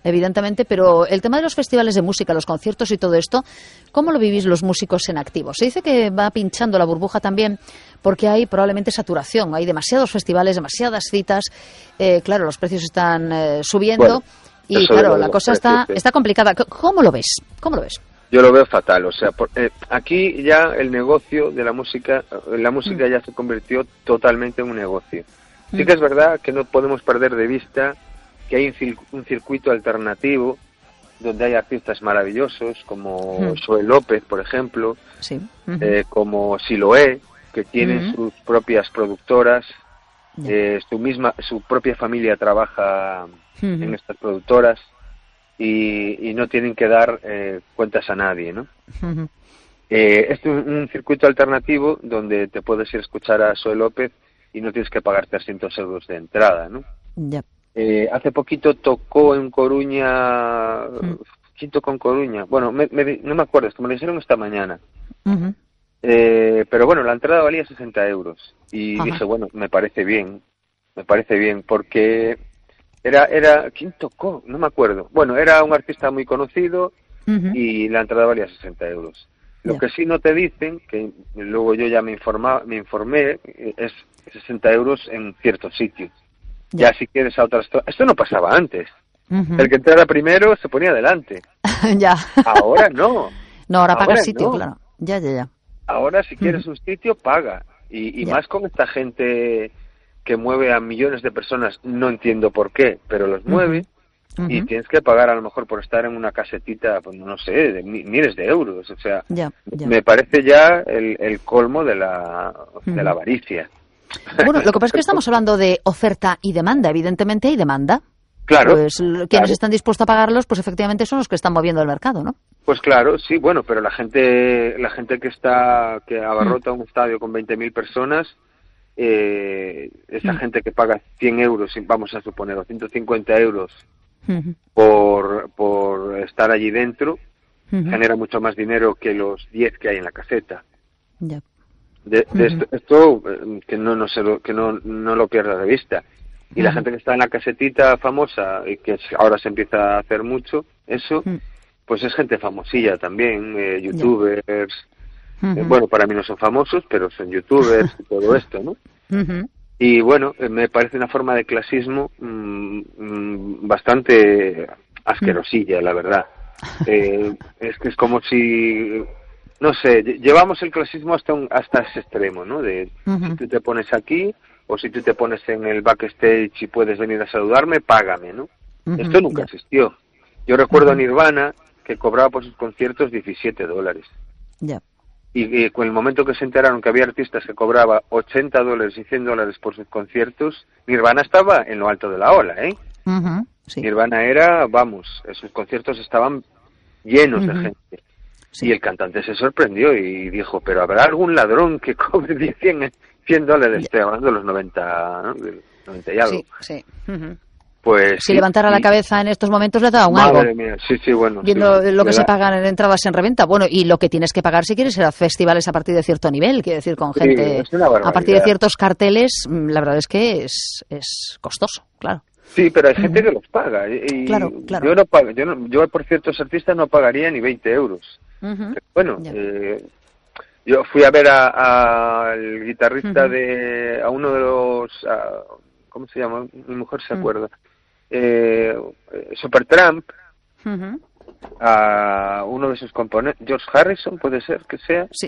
evidentemente, pero el tema de los festivales de música, los conciertos y todo esto, ¿cómo lo vivís los músicos en activo? Se dice que va pinchando la burbuja también porque hay probablemente saturación, hay demasiados festivales, demasiadas citas, claro, los precios están subiendo y claro, la cosa está complicada. ¿Cómo lo ves? ¿Cómo lo ves? Yo lo veo fatal, o sea, aquí ya el negocio de la música ya se convirtió totalmente en un negocio. Sí que es verdad que no podemos perder de vista que hay un circuito alternativo donde hay artistas maravillosos como Zoe López, por ejemplo, como Siloé, que tienen sus propias productoras, su propia familia trabaja en estas productoras y no tienen que dar cuentas a nadie, ¿no? Este es un circuito alternativo donde te puedes ir a escuchar a Zoe López y no tienes que pagar 300 euros de entrada, ¿no? Hace poquito tocó en Coruña, ¿quién tocó en Coruña? Bueno, no me acuerdo, es que me lo dijeron esta mañana. Pero bueno, la entrada valía 60 euros y dije, bueno, me parece bien, porque ¿quién tocó? No me acuerdo. Bueno, era un artista muy conocido y la entrada valía 60 euros. Lo que sí no te dicen, que luego yo ya me informé, es 60 euros en ciertos sitios. Ya si quieres a otras... Esto no pasaba antes. El que entrara primero se ponía adelante. Ahora no. No, ahora paga sitio, claro. Ya. Ahora si quieres un sitio, paga. Y más con esta gente que mueve a millones de personas, no entiendo por qué, pero los mueve. Y tienes que pagar a lo mejor por estar en una casetita, pues no sé, de miles de euros. O sea, me parece ya el colmo de la avaricia. Bueno, lo que pasa es que estamos hablando de oferta y demanda. Evidentemente hay demanda. Claro. Pues quienes están dispuestos a pagarlos, pues efectivamente son los que están moviendo el mercado, ¿no? Pues claro, sí, bueno, pero la gente que abarrota un estadio con 20.000 personas, esa gente que paga 100 euros, vamos a suponer, o 150 euros por estar allí dentro, genera mucho más dinero que los 10 que hay en la caseta. Esto que no lo pierdas de vista. Y la gente que está en la casetita famosa y que ahora se empieza a hacer mucho eso, pues es gente famosilla también, youtubers. Bueno, para mí no son famosos, pero son youtubers y todo esto, ¿no? Y bueno, me parece una forma de clasismo bastante asquerosilla, la verdad. Es que es como si... No sé, llevamos el clasismo hasta ese extremo, ¿no? De si tú te pones aquí o si tú te pones en el backstage y puedes venir a saludarme, págame, ¿no? Esto nunca existió. Yo recuerdo a Nirvana que cobraba por sus conciertos $17. Y con el momento que se enteraron que había artistas que cobraba $80 y $100 por sus conciertos, Nirvana estaba en lo alto de la ola, ¿eh? Nirvana era, vamos, sus conciertos estaban llenos de gente. Y el cantante se sorprendió y dijo, pero ¿habrá algún ladrón que cobre $100? Estoy hablando de los 90, ¿no? Del 90 y algo. Pues si levantara la cabeza en estos momentos le daba un algo. Madre mía, bueno. Viendo lo que se pagan en entradas en reventa. Bueno, y lo que tienes que pagar si quieres ir a festivales a partir de cierto nivel, quiero decir, con gente a partir de ciertos carteles, la verdad es que es costoso, claro. Sí, pero hay gente que los paga. Y claro. Yo por ciertos artistas no pagaría ni 20 euros. Bueno, yo fui a ver al guitarrista a uno de los... ¿cómo se llama? Mi mujer se acuerda. Supertramp, a uno de sus componentes, George Harrison, puede ser que sea. Sí.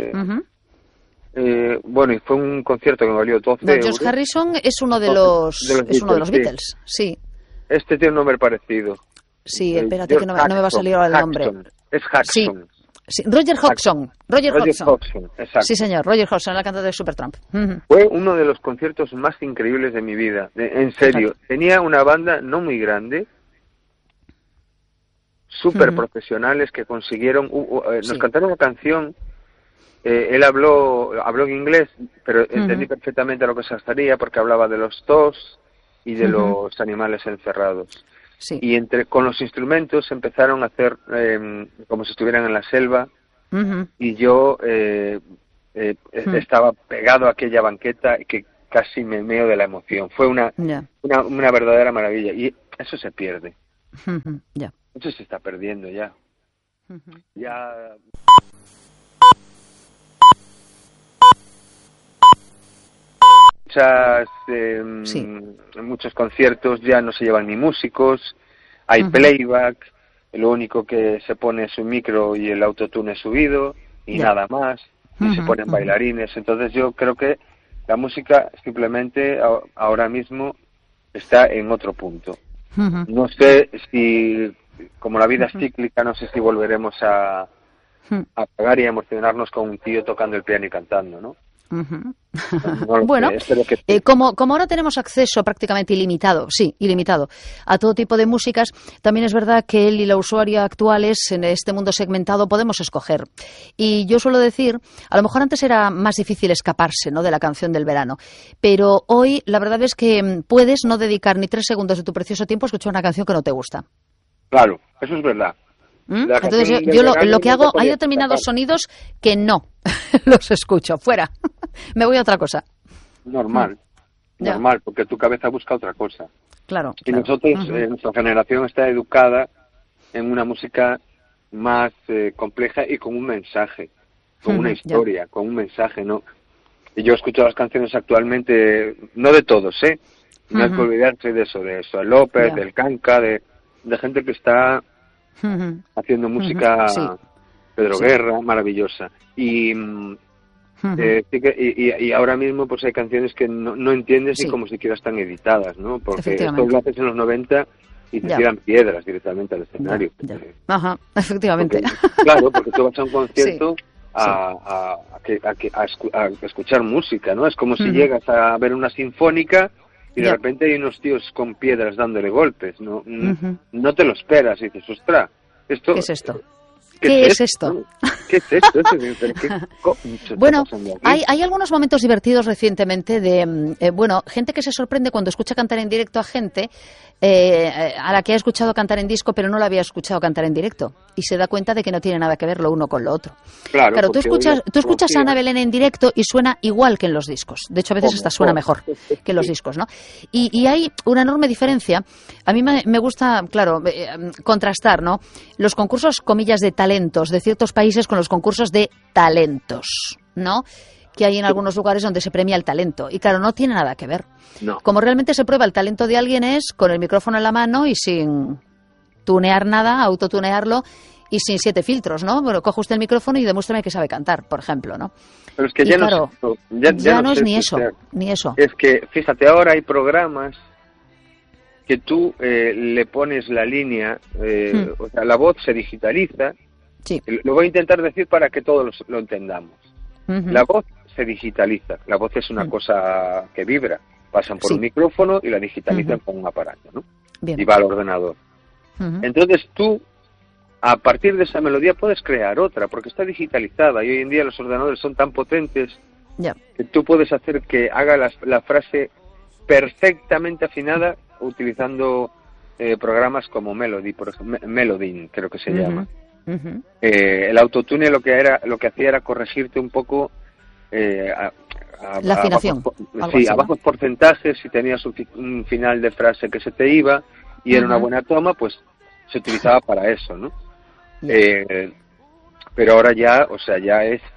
Bueno, y fue un concierto que me valió 12 euros. George Harrison es uno de los Beatles, sí. Este tiene un nombre parecido. Sí, espérate que no me va a salir ahora el nombre. Es Jackson. Sí, Roger Hodgson. Exacto. Sí, señor, Roger Hodgson, la cantante de Supertramp. Fue uno de los conciertos más increíbles de mi vida, en serio. Exacto. Tenía una banda no muy grande, súper profesionales que consiguieron... nos cantaron una canción, él habló en inglés, pero entendí perfectamente a lo que se estaría porque hablaba de los tos y de los animales encerrados. Sí. Y con los instrumentos empezaron a hacer como si estuvieran en la selva y yo estaba pegado a aquella banqueta que casi me meo de la emoción. Fue una verdadera maravilla y eso se pierde. Ya. Eso se está perdiendo ya. Ya... Muchos conciertos ya no se llevan ni músicos, hay playback, lo único que se pone es un micro y el autotune subido y nada más, y se ponen bailarines. Entonces yo creo que la música simplemente ahora mismo está en otro punto. No sé si, como la vida es cíclica, no sé si volveremos a pagar y a emocionarnos con un tío tocando el piano y cantando, ¿no? No Bueno, que... como ahora tenemos acceso prácticamente ilimitado a todo tipo de músicas, también es verdad que él y la usuaria actuales en este mundo segmentado podemos escoger. Y yo suelo decir, a lo mejor antes era más difícil escaparse, ¿no?, de la canción del verano, pero hoy la verdad es que puedes no dedicar ni 3 segundos de tu precioso tiempo a escuchar una canción que no te gusta. Claro, eso es verdad. Entonces yo lo que hago, hay determinados sonidos que no los escucho, fuera, me voy a otra cosa. Normal, porque tu cabeza busca otra cosa. Claro. Y nosotros, nuestra generación está educada en una música más compleja y con un mensaje, con una historia, con un mensaje, ¿no? Y yo escucho las canciones actualmente, no de todos, no hay que olvidarse de eso, López, del Canca, de gente que está haciendo música, Pedro Guerra, maravillosa. Y ahora mismo pues hay canciones que no entiendes ni como siquiera están editadas, ¿no? Porque esto lo haces en los 90 y te tiran piedras directamente al escenario. Efectivamente. Claro, porque tú vas a un concierto a escuchar música, ¿no? Es como si llegas a ver una sinfónica y de repente hay unos tíos con piedras dándole golpes, ¿no? No te lo esperas y dices, ostras, ¿esto? ¿Qué es esto? ¿Qué es esto? ¿Qué es esto? Bueno, hay algunos momentos divertidos recientemente de, gente que se sorprende cuando escucha cantar en directo a gente a la que ha escuchado cantar en disco, pero no la había escuchado cantar en directo. Y se da cuenta de que no tiene nada que ver lo uno con lo otro. Claro, tú escuchas a Ana Belén en directo y suena igual que en los discos. De hecho, a veces hasta suena mejor que en los discos, ¿no? Y hay una enorme diferencia. A mí me gusta, claro, contrastar, ¿no?, los concursos, comillas, de talentos de ciertos países con los concursos de talentos, ¿no?, que hay en algunos lugares donde se premia el talento. Y claro, no tiene nada que ver. No. Como realmente se prueba el talento de alguien es con el micrófono en la mano y sin tunear nada, autotunearlo y sin 7 filtros, ¿no? Bueno, coge usted el micrófono y demuéstrame que sabe cantar, por ejemplo, ¿no? Pero es que claro, no es ni eso. Es que, fíjate, ahora hay programas que tú le pones la línea, o sea, la voz se digitaliza. Sí. Lo voy a intentar decir para que todos lo entendamos. La voz se digitaliza. La voz es una cosa que vibra. Pasan por un micrófono y la digitalizan con un aparato, ¿no? Bien. Y va al ordenador. Entonces tú, a partir de esa melodía, puedes crear otra, porque está digitalizada. Y hoy en día los ordenadores son tan potentes que tú puedes hacer que haga la frase perfectamente afinada utilizando programas como Melody, por ejemplo, Melodin, creo que se llama. El autotune lo que hacía era corregirte un poco la afinación. A bajos porcentajes, si tenías un final de frase que se te iba y era una buena toma, pues se utilizaba para eso, ¿no? Pero ahora ya, o sea, ya es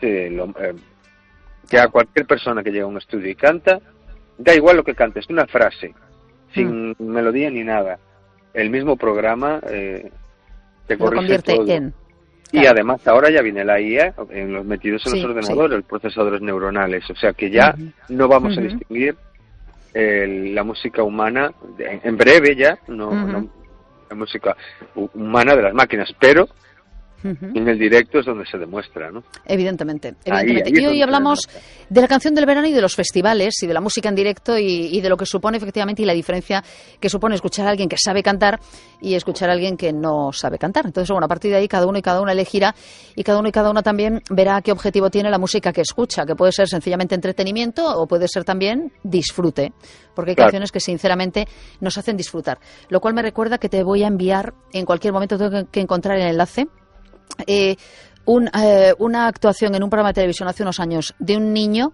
ya cualquier persona que llega a un estudio y canta, da igual lo que cantes, una frase sin melodía ni nada, el mismo programa te corrige todo. Y además ahora ya viene la IA metidos en los ordenadores, los procesadores neuronales, o sea que ya no vamos a distinguir la música humana en breve ya, no la música humana de las máquinas, pero en el directo es donde se demuestra, ¿no? Evidentemente. Ahí y hoy hablamos de la canción del verano y de los festivales y de la música en directo y de lo que supone efectivamente y la diferencia que supone escuchar a alguien que sabe cantar y escuchar a alguien que no sabe cantar. Entonces, bueno, a partir de ahí cada uno y cada una elegirá y cada uno y cada una también verá qué objetivo tiene la música que escucha, que puede ser sencillamente entretenimiento o puede ser también disfrute, porque hay canciones que sinceramente nos hacen disfrutar. Lo cual me recuerda que te voy a enviar en cualquier momento, tengo que encontrar el enlace, una actuación en un programa de televisión hace unos años de un niño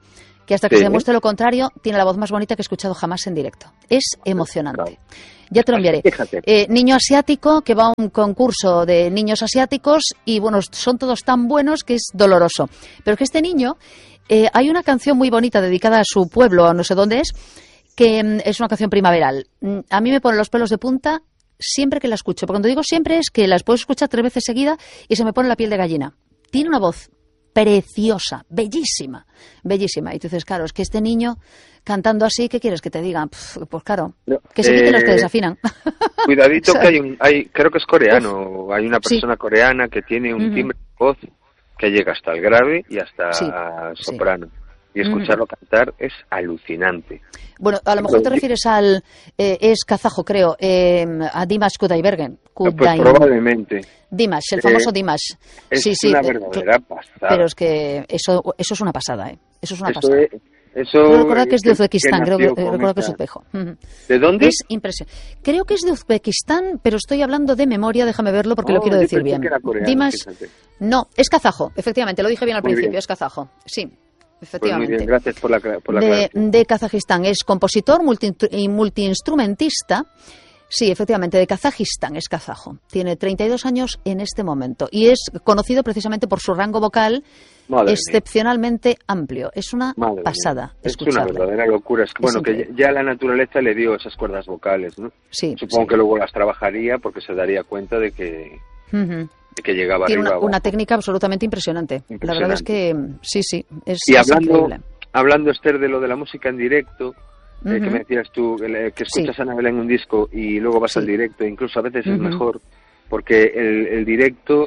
que hasta que se demuestre lo contrario, tiene la voz más bonita que he escuchado jamás en directo. Es emocionante. Claro. Ya te lo enviaré. Niño asiático, que va a un concurso de niños asiáticos y, bueno, son todos tan buenos que es doloroso. Pero que este niño, hay una canción muy bonita dedicada a su pueblo, no sé dónde es, que es una canción primaveral. A mí me pone los pelos de punta siempre que la escucho. Porque cuando digo siempre es que las puedo escuchar 3 veces seguida y se me pone la piel de gallina. Tiene una voz preciosa, bellísima, bellísima. Y tú dices, claro, es que este niño cantando así, ¿qué quieres que te diga? Pues claro, que se quiten los que desafinan. Cuidadito, o sea, que creo que es coreano. Hay una persona coreana que tiene un timbre de voz que llega hasta el grave y hasta soprano. Y escucharlo cantar es alucinante. Bueno, a lo mejor te refieres al... es kazajo, creo, a Dimash Kudaibergen. Pues probablemente. Dimash, el famoso Dimash. Es una verdadera pasada. Pero es que eso es una pasada, ¿eh? Eso es una pasada. Yo recuerdo que es de Uzbekistán, recuerdo que es uzbejo. ¿De dónde? Es impresionante. Creo que es de Uzbekistán, pero estoy hablando de memoria, déjame verlo porque lo quiero decir bien. Dimash, no, es kazajo, efectivamente, lo dije bien al principio, es kazajo, sí. Efectivamente. Pues muy bien, gracias por la aclaración. De Kazajistán. Es compositor y multiinstrumentista. Sí, efectivamente, de Kazajistán, es kazajo. Tiene 32 años en este momento y es conocido precisamente por su rango vocal excepcionalmente amplio. Es una pasada escucharle. Es una verdadera locura. Es que, bueno, que ya la naturaleza le dio esas cuerdas vocales, ¿no? Sí, supongo que luego las trabajaría porque se daría cuenta de que... que llegaba tiene arriba una técnica absolutamente impresionante. La verdad es que sí, es increíble. Hablando, Esther, de lo de la música en directo, que me decías tú, que escuchas a Ana Belén en un disco y luego vas al directo, incluso a veces es mejor, porque el directo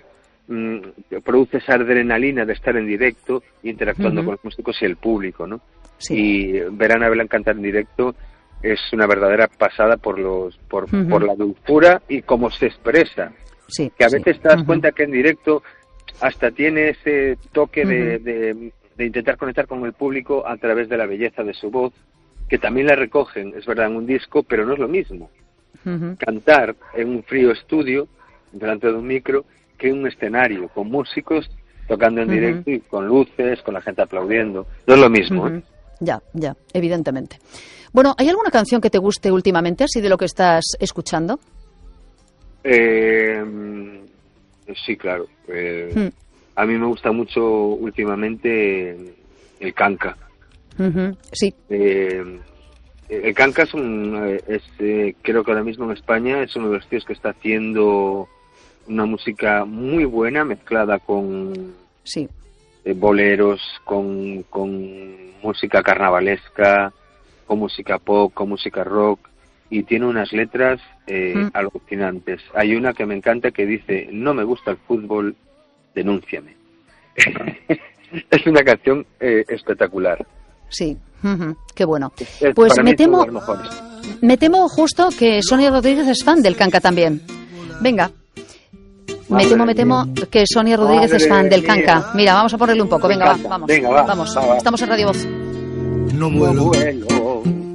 produce esa adrenalina de estar en directo y interactuando con los músicos y el público, ¿no? Sí. Y ver a Ana Belén cantar en directo es una verdadera pasada por la dulzura y cómo se expresa. Sí, que a veces te das cuenta que en directo hasta tiene ese toque de intentar conectar con el público a través de la belleza de su voz, que también la recogen, es verdad, en un disco, pero no es lo mismo cantar en un frío estudio delante de un micro que en un escenario con músicos tocando en directo y con luces, con la gente aplaudiendo. No es lo mismo. Ya, evidentemente. Bueno, ¿hay alguna canción que te guste últimamente, así de lo que estás escuchando? Sí, claro. A mí me gusta mucho últimamente el canca. Sí. El canca creo que ahora mismo en España es uno de los tíos que está haciendo una música muy buena mezclada con boleros, con música carnavalesca, con música pop, con música rock. Y tiene unas letras alucinantes. Hay una que me encanta que dice: no me gusta el fútbol, denúnciame. Es una canción espectacular. Sí, qué bueno. Pues me temo justo que Sonia Rodríguez es fan del canca también. Venga. Me temo que Sonia Rodríguez es fan del canca. Mira, vamos a ponerle un poco. Venga, vamos. Estamos en Radio Voz. No vuelo.